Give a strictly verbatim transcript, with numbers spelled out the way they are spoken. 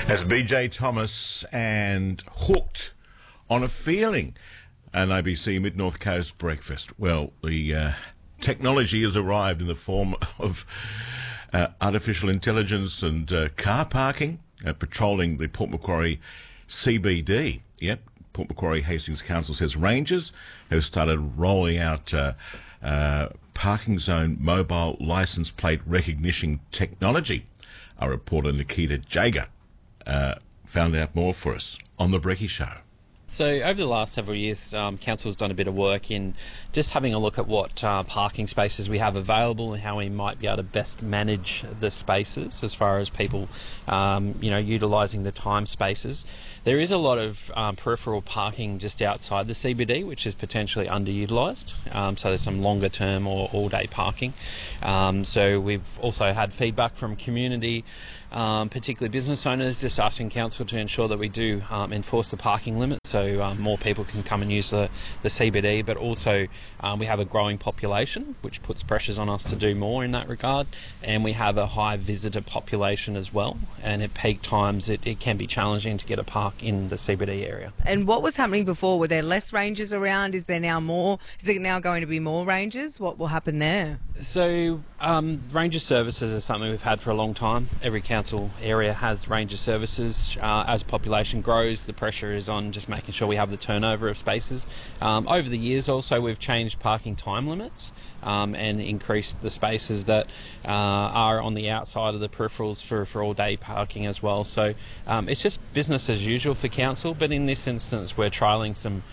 That's B J Thomas and Hooked on a Feeling, an A B C Mid-North Coast breakfast. Well, the uh, technology has arrived in the form of uh, artificial intelligence and uh, car parking, uh, patrolling the Port Macquarie C B D. Yep, Port Macquarie Hastings Council says rangers have started rolling out uh, uh, parking zone mobile licence plate recognition technology. Our reporter Nikita Jager uh, found out more for us on The Brekkie Show. So over the last several years, um, Council has done a bit of work in just having a look at what uh, parking spaces we have available and how we might be able to best manage the spaces as far as people, um, you know, utilising the time spaces. There is a lot of um, peripheral parking just outside the C B D, which is potentially underutilised. Um, so there's some longer term or all-day parking. Um, so we've also had feedback from community, um, particularly business owners, just asking Council to ensure that we do um, enforce the parking limit so um, more people can come and use the, the C B D, but also um, we have a growing population, which puts pressures on us to do more in that regard, and we have a high visitor population as well, and at peak times it, it can be challenging to get a park in the C B D area. And what was happening before? Were there less rangers around? Is there now more? Is there now going to be more rangers? What will happen there? So um, ranger services is something we've had for a long time. Every council area has ranger services. Uh, as population grows, the pressure is on just making sure we have the turnover of spaces. Um, over the years also we've changed parking time limits um, and increased the spaces that uh, are on the outside of the peripherals for, for all day parking as well. So um, it's just business as usual for council, but in this instance we're trialling some